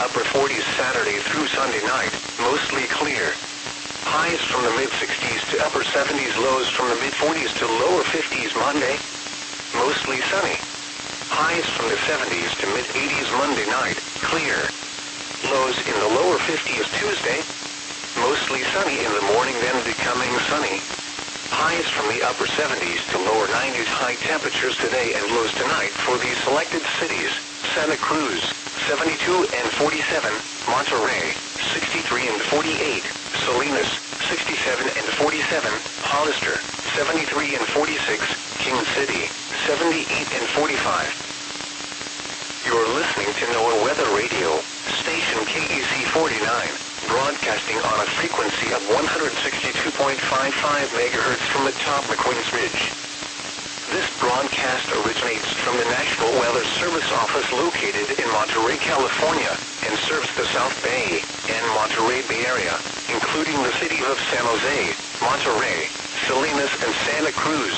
upper 40s Saturday through Sunday night, mostly clear. Highs from the mid-60s to upper 70s, lows from the mid-40s to lower 50s Monday, mostly sunny. Highs from the 70s to mid-80s Monday night, clear. Lows in the lower 50s Tuesday, mostly sunny in the morning then becoming sunny. Highs from the upper 70s to lower 90s, high temperatures today and lows tonight for these selected cities: Santa Cruz, 72 and 47, Monterrey, 63 and 48, Salinas, 67 and 47, Hollister, 73 and 46, King City, 78 and 45. You're listening to NOAA Weather Radio, station KEC 49. Broadcasting on a frequency of 162.55 MHz from atop McQueen's Ridge. This broadcast originates from the National Weather Service office located in Monterey, California, and serves the South Bay and Monterey Bay Area, including the cities of San Jose, Monterey, Salinas, and Santa Cruz.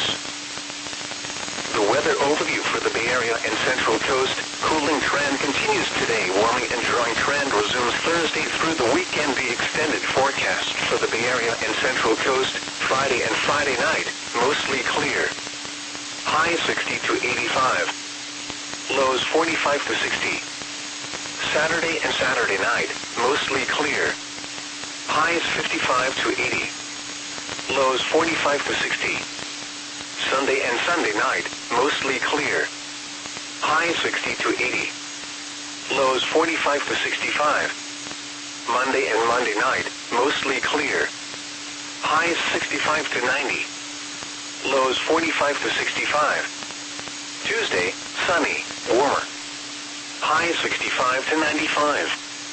The weather overview for the Bay Area and Central Coast: cooling trend continues today. Warming and drying trend resumes Thursday through the weekend. The extended forecast for the Bay Area and Central Coast: Friday and Friday night, mostly clear. High 60 to 85. Lows 45 to 60. Saturday and Saturday night, mostly clear. Highs 55 to 80. Lows 45 to 60. Sunday and Sunday night, mostly clear. High 60 to 80. Lows 45 to 65. Monday and Monday night, mostly clear. Highs 65 to 90. Lows 45 to 65. Tuesday, sunny, warmer. Highs 65 to 95.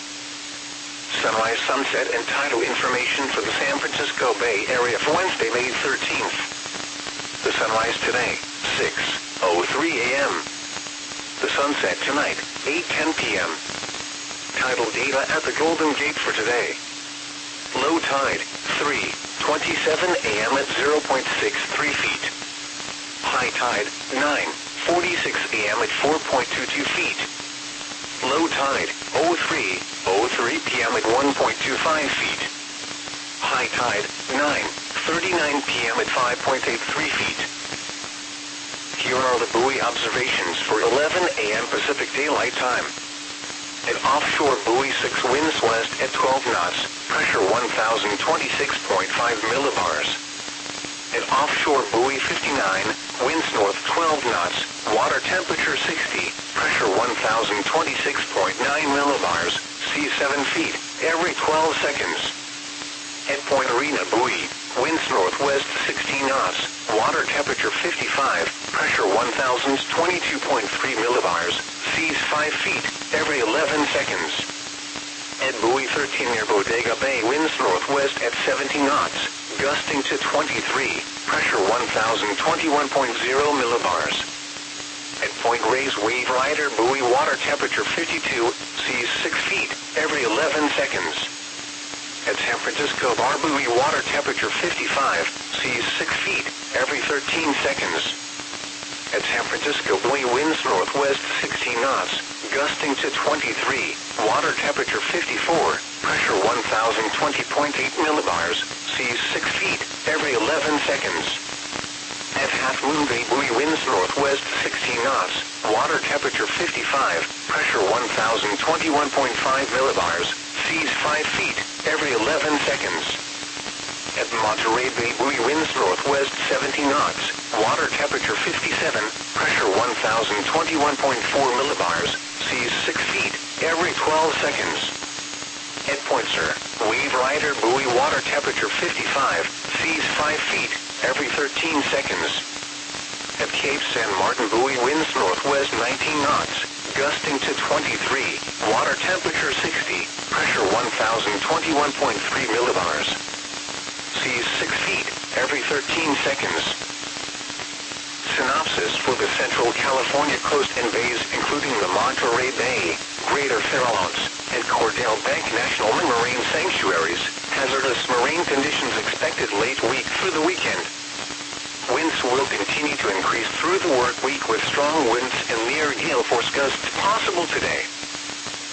Sunrise, sunset, and tidal information for the San Francisco Bay Area for Wednesday, May 13th. The sunrise today, 6:03 a.m. The sunset tonight, 8:10 p.m. Tidal data at the Golden Gate for today. Low tide, 3:27 a.m. at 0.63 feet. High tide, 9:46 a.m. at 4.22 feet. Low tide, 03:03 p.m. at 1.25 feet. High tide, 9:39 p.m. at 5.83 feet. Here are the buoy observations for 11 a.m. Pacific Daylight Time. At offshore buoy 6, winds west at 12 knots, pressure 1,026.5 millibars. At offshore buoy 59, winds north 12 knots, water temperature 60, pressure 1,026.9 millibars, sea 7 feet, every 12 seconds. At Point Arena buoy, winds northwest 16 knots, water temperature 55, pressure 1,022.3 millibars, seas 5 feet, every 11 seconds. At buoy 13 near Bodega Bay, winds northwest at 70 knots, gusting to 23, pressure 1,021.0 millibars. At Point Reyes Wave Rider buoy, water temperature 52, seas 6 feet, every 11 seconds. At San Francisco Bar buoy, water temperature 55, seas 6 feet, every 13 seconds. At San Francisco buoy, winds northwest 16 knots, gusting to 23, water temperature 54, pressure 1,020.8 millibars, seas 6 feet, every 11 seconds. At Half Moon Bay buoy, winds northwest 16 knots, water temperature 55, pressure 1,021.5 millibars, seas 5 feet, every 11 seconds. At Monterey Bay buoy, winds northwest 70 knots, water temperature 57, pressure 1,021.4 millibars, seas 6 feet, every 12 seconds. At Point Sur, Wave Rider buoy, water temperature 55, seas 5 feet, every 13 seconds. At Cape San Martin buoy, winds northwest 19 knots, gusting to 23, water temperature 60, pressure 1,021.3 millibars. Seas 6 feet, every 13 seconds. Synopsis for the Central California coast and bays, including the Monterey Bay, Greater Farallones, and Cordell Bank National Marine Sanctuaries. Hazardous marine conditions expected late week through the weekend. Winds will continue to increase through the work week with strong winds and near gale force gusts possible today.